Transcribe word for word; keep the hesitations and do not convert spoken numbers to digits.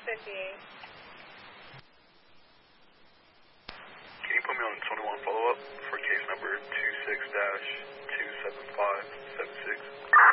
fifty-eight. Can you put me on twenty-one follow-up for case number two six dash two seven five seven six?